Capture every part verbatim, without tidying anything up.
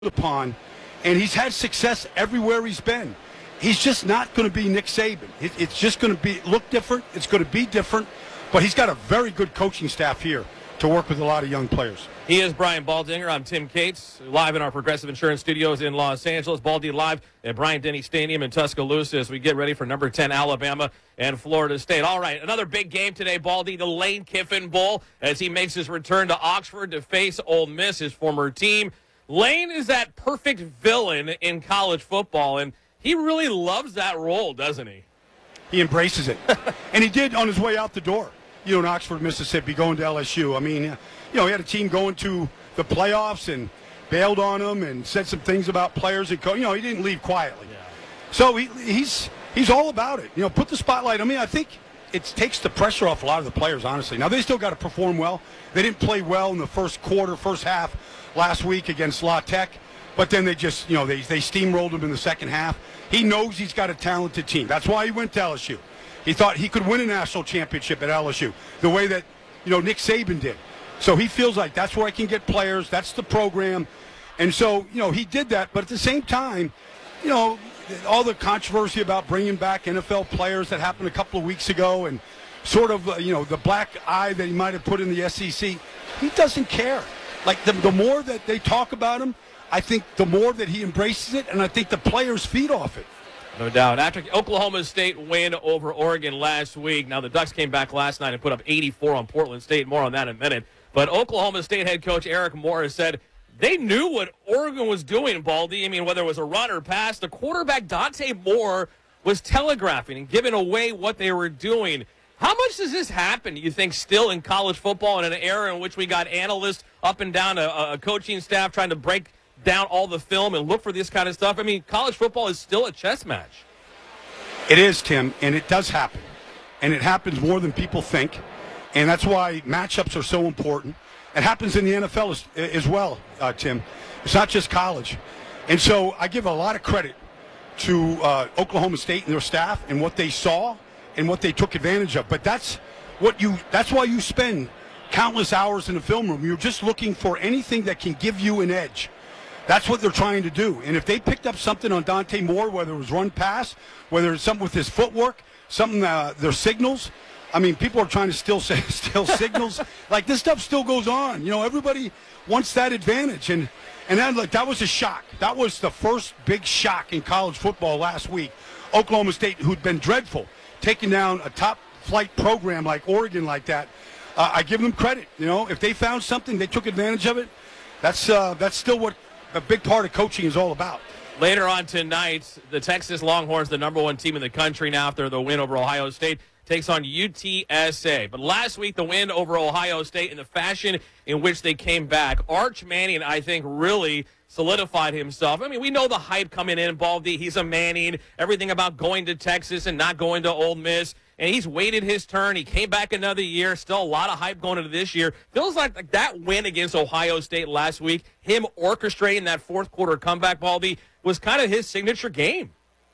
upon, and he's had success everywhere he's been. He's just not going to be Nick Saban. It, it's just going to be look different. It's going to be different, but he's got a very good coaching staff here to work with a lot of young players. He is Brian Baldinger. I'm Tim Cates, live in our Progressive Insurance Studios in Los Angeles. Baldy live at Bryant-Denny Stadium in Tuscaloosa as we get ready for number ten Alabama and Florida State. All right, another big game today, Baldy, the Lane Kiffin Bowl, as he makes his return to Oxford to face Ole Miss, his former team. Lane is that perfect villain in college football, and he really loves that role, doesn't he? He embraces it. And he did on his way out the door, you know, in Oxford, Mississippi, going to L S U. I mean, you know, he had a team going to the playoffs and bailed on them and said some things about players. And co- you know, he didn't leave quietly. Yeah. So he, he's he's all about it. You know, put the spotlight. I mean, I think it takes the pressure off a lot of the players, honestly. Now, they still got to perform well. They didn't play well in the first quarter, first half last week against La Tech. But then they just, you know, they, they steamrolled him in the second half. He knows he's got a talented team. That's why he went to L S U. He thought he could win a national championship at L S U the way that, you know, Nick Saban did. So he feels like that's where I can get players. That's the program. And so, you know, he did that. But at the same time, you know, all the controversy about bringing back N F L players that happened a couple of weeks ago and sort of, uh, you know, the black eye that he might have put in the S E C, he doesn't care. Like, the, the more that they talk about him, I think the more that he embraces it, and I think the players feed off it. No doubt. After Oklahoma State win over Oregon last week, now the Ducks came back last night and put up eighty-four on Portland State. More on that in a minute. But Oklahoma State head coach Eric Morris said they knew what Oregon was doing, Baldy. I mean, whether it was a run or pass, the quarterback Dante Moore was telegraphing and giving away what they were doing. How much does this happen, do you think, still in college football in an era in which we got analysts up and down, a, a coaching staff trying to break down all the film and look for this kind of stuff? I mean, college football is still a chess match. It is, Tim, and it does happen. And it happens more than people think. And that's why matchups are so important. It happens in the N F L as, as well, uh, Tim. It's not just college. And so I give a lot of credit to uh, Oklahoma State and their staff and what they saw and what they took advantage of. But that's what you that's why you spend countless hours in the film room. You're just looking for anything that can give you an edge. That's what they're trying to do. And if they picked up something on Dante Moore, whether it was run pass, whether it's something with his footwork, something, uh, their signals. I mean, people are trying to still say, still signals. Like, this stuff still goes on. You know, everybody wants that advantage. And, and then, like, that was a shock. That was the first big shock in college football last week. Oklahoma State, who'd been dreadful, taking down a top-flight program like Oregon like that. Uh, I give them credit. You know, if they found something, they took advantage of it. That's uh, that's still what a big part of coaching is all about. Later on tonight, the Texas Longhorns, the number one team in the country now after the win over Ohio State, takes on U T S A. But last week, the win over Ohio State in the fashion in which they came back, Arch Manning, I think, really solidified himself. I mean, we know the hype coming in, Baldy. He's a Manning, everything about going to Texas and not going to Ole Miss. And he's waited his turn. He came back another year. Still a lot of hype going into this year. Feels like, like that win against Ohio State last week, him orchestrating that fourth quarter comeback, Baldy, was kind of his signature game.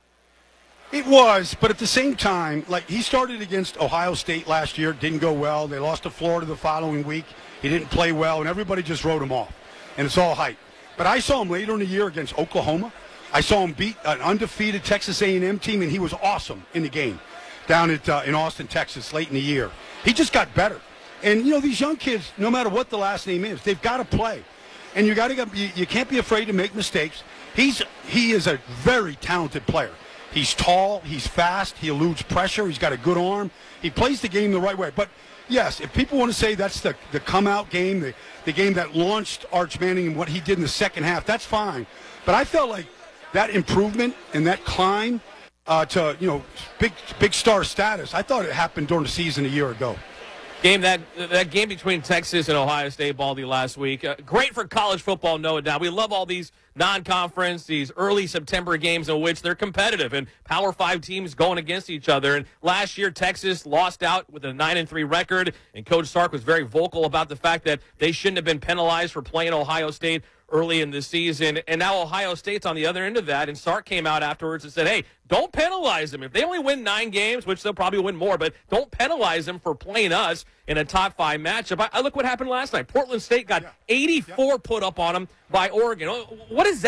It was, but at the same time, like, he started against Ohio State last year. Didn't go well. They lost to Florida the following week. He didn't play well, and everybody just wrote him off. And it's all hype. But I saw him later in the year against Oklahoma. I saw him beat an undefeated Texas A and M team, and he was awesome in the game down at uh, in Austin, Texas, late in the year. He just got better. And, you know, these young kids, no matter what the last name is, they've got to play. And you got to you, you can't be afraid to make mistakes. He's He is a very talented player. He's tall, he's fast, he eludes pressure, he's got a good arm. He plays the game the right way. But, yes, if people want to say that's the, the come-out game, the, the game that launched Arch Manning and what he did in the second half, that's fine. But I felt like that improvement and that climb uh, to, you know, big big star status, I thought it happened during the season a year ago. Game that that game between Texas and Ohio State, Baldy, last week. Uh, great for college football, no doubt. We love all these non-conference, these early September games in which they're competitive and Power Five teams going against each other. And last year, Texas lost out with a nine and three record, and Coach Sark was very vocal about the fact that they shouldn't have been penalized for playing Ohio State early in the season. And now Ohio State's on the other end of that. And Sark came out afterwards and said, hey, don't penalize them. If they only win nine games, which they'll probably win more, but don't penalize them for playing us in a top five matchup. I, I look what happened last night. Portland State got Yeah. eighty-four Yeah. put up on them by Oregon. What is that?